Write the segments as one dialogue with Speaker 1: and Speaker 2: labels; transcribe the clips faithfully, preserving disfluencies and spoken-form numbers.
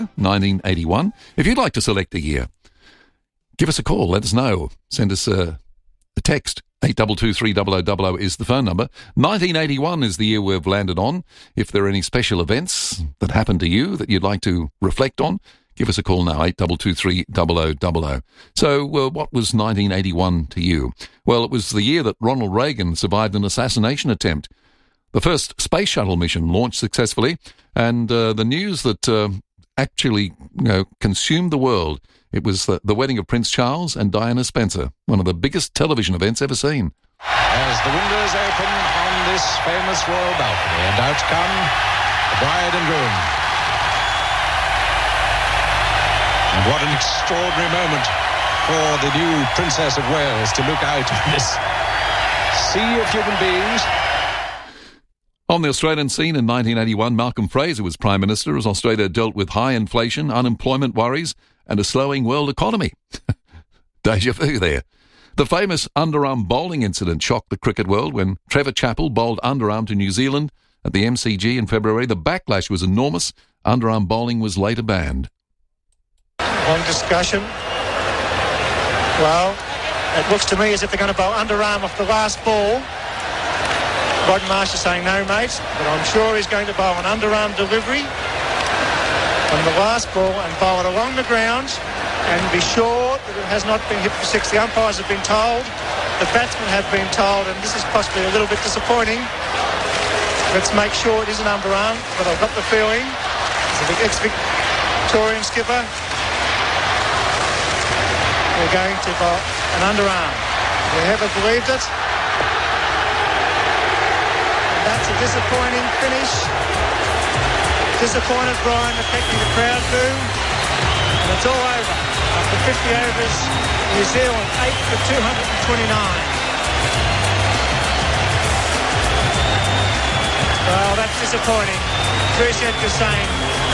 Speaker 1: nineteen eighty-one. If you'd like to select a year, give us a call. Let us know. Send us a, a text. eight two two three zero zero zero zero is the phone number. nineteen eighty-one is the year we've landed on. If there are any special events that happened to you that you'd like to reflect on, give us a call now, eight two two three zero zero zero zero. So, uh, what was nineteen eighty-one to you? Well, it was the year that Ronald Reagan survived an assassination attempt. The first space shuttle mission launched successfully, and uh, the news that uh, actually you know, consumed the world, it was the, the wedding of Prince Charles and Diana Spencer, one of the biggest television events ever seen.
Speaker 2: As the windows open on this famous royal balcony, and out come the bride and groom. And what an extraordinary moment for the new Princess of Wales to look out on this sea of human beings.
Speaker 1: On the Australian scene in nineteen eighty-one, Malcolm Fraser was Prime Minister as Australia dealt with high inflation, unemployment worries and a slowing world economy. Deja vu there. The famous underarm bowling incident shocked the cricket world when Trevor Chappell bowled underarm to New Zealand at the M C G in February. The backlash was enormous. Underarm bowling was later banned.
Speaker 3: On discussion, well, it looks to me as if they're going to bowl underarm off the last ball. Rod Marsh is saying no, mate, but I'm sure he's going to bowl an underarm delivery from the last ball and bowl it along the ground and be sure that it has not been hit for six. The umpires have been told, the batsmen have been told, and this is possibly a little bit disappointing. Let's make sure it is an underarm, but I've got the feeling as the ex-Victorian skipper, we're going to bowl an underarm. We ever believed it? That's a disappointing finish. Disappointed, Brian, affecting the crowd too. And it's all over. After fifty overs, New Zealand eight for two hundred twenty-nine. Well, that's disappointing. Trish Edgar saying,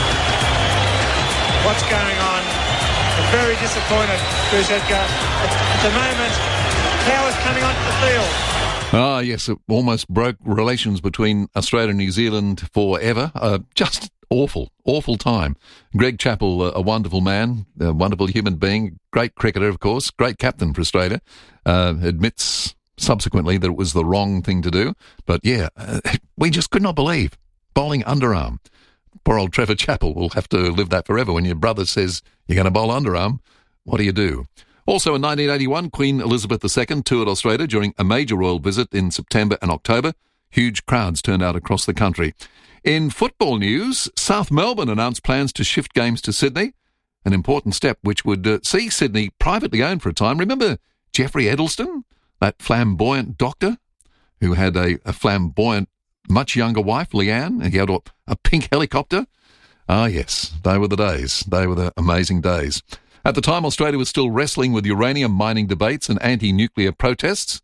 Speaker 3: what's going on? I'm very disappointed, Trish Edgar. At the moment, Cow is coming onto the field.
Speaker 1: Ah, yes, it almost broke relations between Australia and New Zealand forever. Uh, just awful, awful time. Greg Chappell, uh, a wonderful man, a wonderful human being, great cricketer, of course, great captain for Australia, uh, admits subsequently that it was the wrong thing to do. But yeah, uh, we just could not believe bowling underarm. Poor old Trevor Chappell will have to live that forever. When your brother says you're going to bowl underarm, what do you do? Also in nineteen eighty-one, Queen Elizabeth the Second toured Australia during a major royal visit in September and October. Huge crowds turned out across the country. In football news, South Melbourne announced plans to shift games to Sydney, an important step which would uh, see Sydney privately owned for a time. Remember Jeffrey Edelston, that flamboyant doctor who had a, a flamboyant, much younger wife, Leanne, and he had a, a pink helicopter? Ah, yes, they were the days. They were the amazing days. At the time, Australia was still wrestling with uranium mining debates and anti-nuclear protests.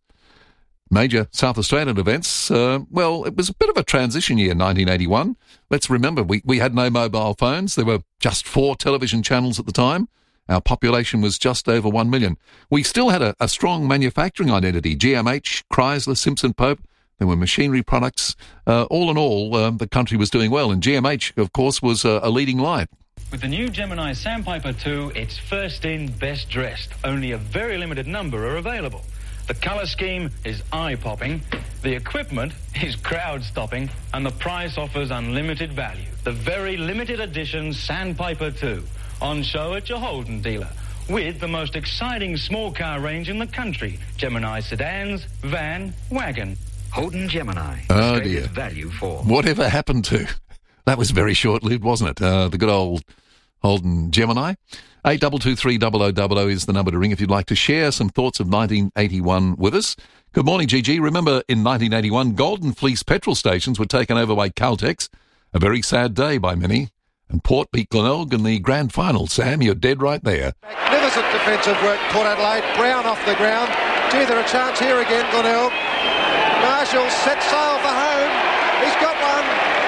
Speaker 1: Major South Australian events, uh, well, it was a bit of a transition year, nineteen eighty-one. Let's remember, we, we had no mobile phones. There were just four television channels at the time. Our population was just over one million. We still had a, a strong manufacturing identity. G M H, Chrysler, Simpson Pope. There were machinery products. Uh, all in all, uh, the country was doing well. And G M H, of course, was uh, a leading light.
Speaker 4: With the new Gemini Sandpiper two, it's first in, best dressed. Only a very limited number are available. The colour scheme is eye-popping, the equipment is crowd-stopping, and the price offers unlimited value. The very limited edition Sandpiper two, on show at your Holden dealer, with the most exciting small car range in the country. Gemini sedans, van, wagon.
Speaker 5: Holden Gemini.
Speaker 1: Oh dear.
Speaker 5: Value for.
Speaker 1: Whatever happened to? That was very short-lived, wasn't it? Uh, the good old Holden Gemini. eight two two three zero zero zero zero is the number to ring if you'd like to share some thoughts of nineteen eighty-one with us. Good morning, Gigi. Remember, in nineteen eighty-one, Golden Fleece petrol stations were taken over by Caltex. A very sad day by many. And Port beat Glenelg in the grand final. Sam, you're dead right there.
Speaker 6: Magnificent defensive work, Port Adelaide. Brown off the ground. Gee, there a chance here again, Glenelg. Marshall set sail for home. He's got one.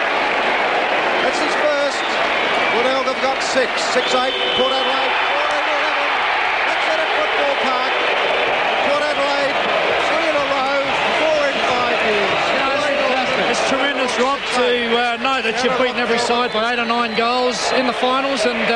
Speaker 6: That's his first. Glenelg have got six. six eight. Port Adelaide. four eleven. That's it at Football Park. Port Adelaide, three in a row, four in five years.
Speaker 3: It's tremendous.
Speaker 5: confidence, Rob, to uh, know that you've beaten every side by eight or nine goals in the finals, and